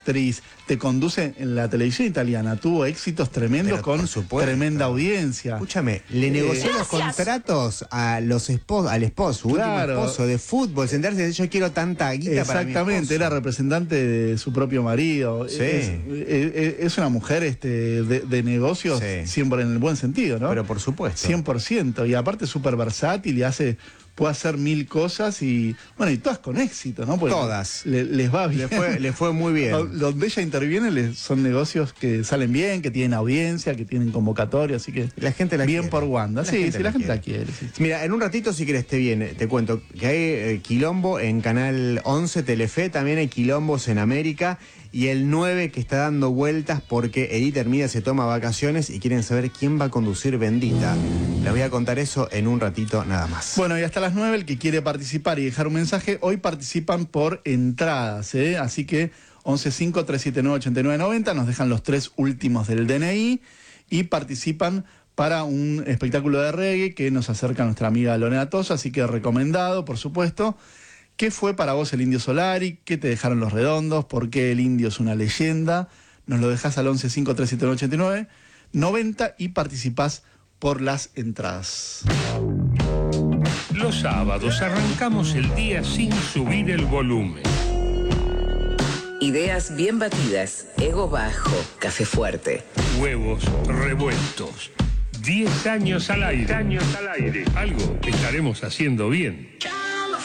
actriz, te conduce en la televisión italiana, tuvo éxitos tremendos con tremenda audiencia. Escúchame, le negoció los contratos a los al esposo, último esposo de fútbol, sentarse y decir, yo quiero tanta guita para mi esposo. Exactamente, era representante de su propio marido. Sí. Es una mujer de negocios, sí, siempre en el buen sentido, ¿no? Pero por supuesto. 100%, y aparte súper versátil y puede hacer mil cosas y todas con éxito, ¿no? Porque todas. Les va bien. Le fue muy bien. Donde ella interviene son negocios que salen bien, que tienen audiencia, que tienen convocatoria, así que la gente la bien quiere. por Wanda. Sí, la gente la quiere. Sí. Mira, en un ratito, si querés, te cuento que hay quilombo en Canal 11 Telefe, también hay quilombos en América, y el 9 que está dando vueltas porque Edith Hermida se toma vacaciones y quieren saber quién va a conducir Bendita. Les voy a contar eso en un ratito nada más. Bueno, y hasta las 9 el que quiere participar y dejar un mensaje, hoy participan por entradas, ¿eh? Así que 1153798990, nos dejan los 3 últimos del DNI y participan para un espectáculo de reggae que nos acerca nuestra amiga Lorena Tosa, así que recomendado, por supuesto. ¿Qué fue para vos el Indio Solari? ¿Qué te dejaron los Redondos? ¿Por qué el Indio es una leyenda? Nos lo dejás al 1153798990 y participás por las entradas. Los sábados arrancamos el día sin subir el volumen. Ideas bien batidas, ego bajo, café fuerte. Huevos revueltos. 10 años al aire. Algo estaremos haciendo bien.